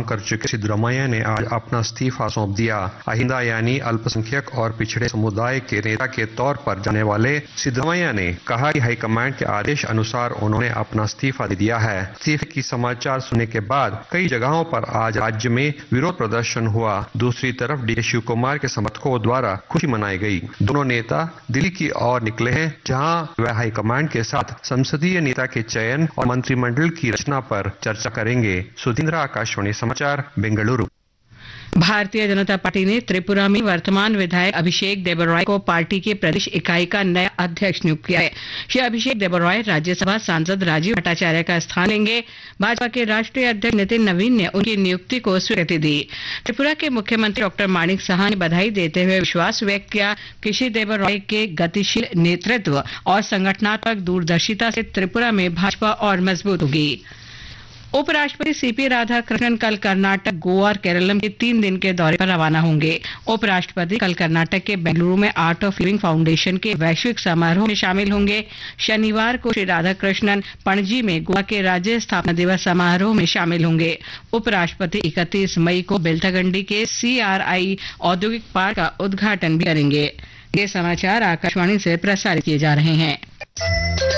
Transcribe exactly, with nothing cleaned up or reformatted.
कर चुके सिद्धरामैया ने आज अपना इस्तीफा सौंप दिया। अहिंदा यानी अल्पसंख्यक और पिछड़े समुदाय के नेता के तौर पर जाने वाले सिद्धरामैया ने कहा कि हाईकमांड के आदेश अनुसार उन्होंने अपना इस्तीफा दे दिया है। इस्तीफे की समाचार सुनने के बाद कई जगहों पर आज राज्य में विरोध प्रदर्शन हुआ। दूसरी तरफ डी के शिव कुमार के समर्थकों द्वारा खुशी मनाई गई। दोनों नेता दिल्ली की ओर निकले हैं, जहां वह हाईकमांड के साथ संसदीय नेता के चयन और मंत्रिमंडल की रचना पर चर्चा करेंगे। सुधींद्र, आकाशवाणी समाचार, बेंगलुरु। भारतीय जनता पार्टी ने त्रिपुरा में वर्तमान विधायक अभिषेक देबरॉय को पार्टी के प्रदेश इकाई का नया अध्यक्ष नियुक्त किया है। श्री अभिषेक देबरॉय राज्यसभा सांसद राजीव भट्टाचार्य का स्थान लेंगे। भाजपा के राष्ट्रीय अध्यक्ष नितिन नवीन ने उनकी नियुक्ति को स्वीकृति दी। त्रिपुरा के मुख्यमंत्री डॉक्टर माणिक साहा ने बधाई देते हुए विश्वास व्यक्त किया कि श्री देबरॉय के गतिशील नेतृत्व और संगठनात्मक दूरदर्शिता से त्रिपुरा में भाजपा और मजबूत होगी। उपराष्ट्रपति सीपी राधाकृष्णन कल कर्नाटक, गोवा और केरलम के तीन दिन के दौरे पर रवाना होंगे। उपराष्ट्रपति कल कर्नाटक के बेंगलुरु में आर्ट ऑफ लिविंग फाउंडेशन के वैश्विक समारोह में शामिल होंगे। शनिवार को श्री राधाकृष्णन पणजी में गोवा के राज्य स्थापना दिवस समारोह में शामिल होंगे। उपराष्ट्रपति इकतीस मई को बेलथागंडी के सीआरआई औद्योगिक पार्क का उद्घाटन भी करेंगे। ये समाचार आकाशवाणी से प्रसारित किए जा रहे हैं।